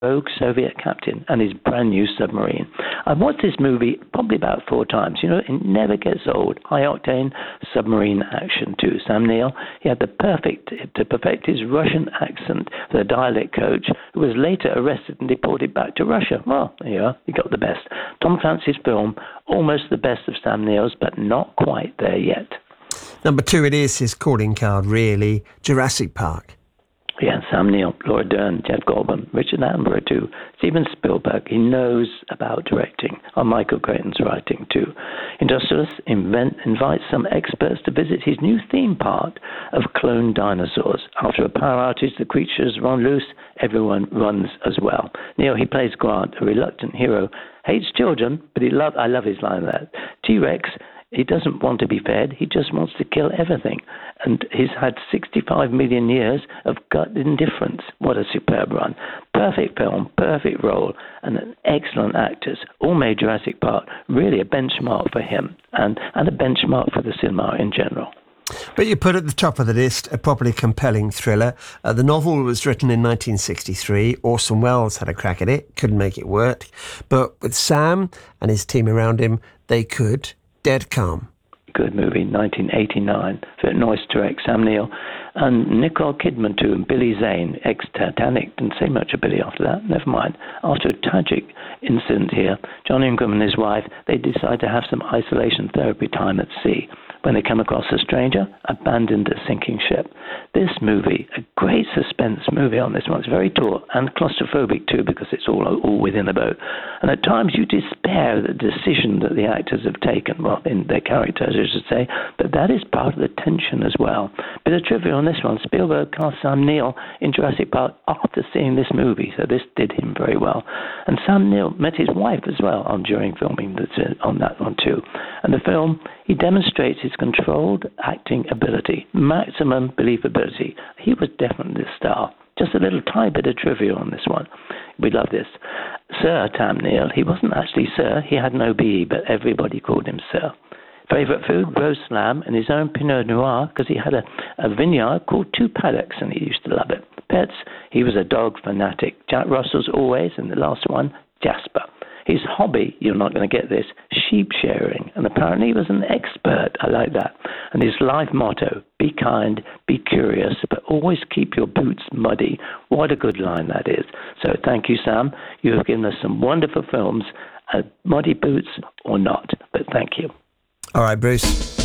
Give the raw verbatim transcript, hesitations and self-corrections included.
rogue Soviet captain and his brand new submarine. I've watched this movie probably about four times. You know, it never gets old. High octane submarine action too. Sam Neill, he had the perfect to perfect his Russian accent for the dialect coach, who was later arrested and deported back to Russia. Well, there you are. He got the best. Tom Clancy's film, almost the best of Sam Neill's, but not quite there yet. Number two, it is his calling card, really. Jurassic Park. Yeah, Sam Neill, Laura Dern, Jeff Goldblum, Richard Attenborough too, Steven Spielberg. He knows about directing, or Michael Crichton's writing too. Industrialist invent, invites some experts to visit his new theme park of cloned dinosaurs. After a power outage, the creatures run loose. Everyone runs as well. Neill, he plays Grant, a reluctant hero, hates children, but he love. I love his line that T-Rex. He doesn't want to be fed. He just wants to kill everything. And he's had sixty-five million years of gut indifference. What a superb run. Perfect film, perfect role, and excellent actors. All made Jurassic Park really a benchmark for him and, and a benchmark for the cinema in general. But you put at the top of the list a properly compelling thriller. Uh, the novel was written in nineteen sixty-three. Orson Welles had a crack at it, couldn't make it work. But with Sam and his team around him, they could. Dead Calm. Good movie, nineteen eighty-nine. Philip Noyce directs, Sam Neill, and Nicole Kidman too, and Billy Zane, ex-Titanic. Didn't say much of Billy after that, never mind. After a tragic incident here, John Ingram and his wife, they decide to have some isolation therapy time at sea. When they come across a stranger, abandoned a sinking ship. This movie, a great suspense movie on this one. It's very taut and claustrophobic too, because it's all all within a boat. And at times you despair at the decision that the actors have taken, well, in their characters, I should say, but that is part of the tension as well. Bit of trivia on this one. Spielberg cast Sam Neill in Jurassic Park after seeing this movie, so this did him very well. And Sam Neill met his wife as well on during filming on that one too. And the film, he demonstrates his controlled acting ability, maximum believability. He was definitely the star. Just a little tiny bit of trivia on this one. We love this. Sir Sam Neill, he wasn't actually Sir, he had no B E, but everybody called him Sir. Favourite food, roast lamb and his own Pinot Noir, because he had a, a vineyard called Two Paddocks and he used to love it. Pets, he was a dog fanatic. Jack Russell's always, and the last one, Jasper. His hobby, you're not going to get this, sheep shearing. And apparently he was an expert. I like that. And his life motto, be kind, be curious, but always keep your boots muddy. What a good line that is. So thank you, Sam. You have given us some wonderful films, uh, muddy boots or not. But thank you. All right, Bruce.